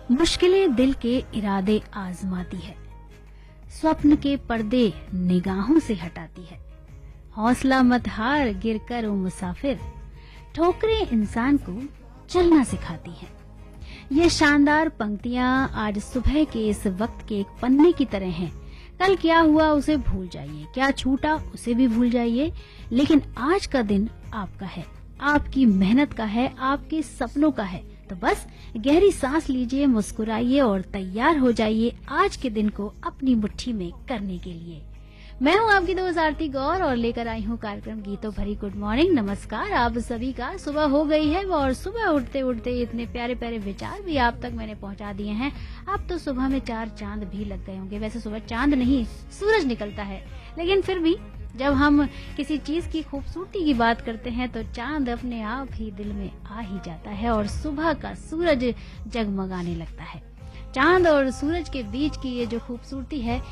मुश्किलें दिल के इरादे आजमाती है, स्वप्न के पर्दे निगाहों से हटाती है। हौसला मत हार, गिरकर ओ मुसाफिर, ठोकरें इंसान को चलना सिखाती हैं। ये शानदार पंक्तियां आज सुबह के इस वक्त के एक पन्ने की तरह हैं। कल क्या हुआ उसे भूल जाइए, क्या छूटा उसे भी भूल जाइए, लेकिन आज का दिन आपका है, आपकी मेहनत का है, आपके सपनों का है। तो बस गहरी सांस लीजिए, मुस्कुराइए और तैयार हो जाइए आज के दिन को अपनी मुट्ठी में करने के लिए। मैं हूं आपकी दोस्त आरती गौर और लेकर आई हूं कार्यक्रम गीतों भरी गुड मॉर्निंग। नमस्कार आप सभी का। सुबह हो गई है और सुबह उठते उठते इतने प्यारे प्यारे विचार भी आप तक मैंने पहुंचा दिए हैं। अब तो सुबह में 4 चांद भी लग गए होंगे। वैसे सुबह चांद नहीं, सूरज निकलता है, लेकिन फिर भी जब हम किसी चीज की खूबसूरती की बात करते हैं तो चांद अपने आप ही दिल में आ ही जाता है और सुबह का सूरज जगमगाने लगता है। चांद और सूरज के बीच की ये जो खूबसूरती है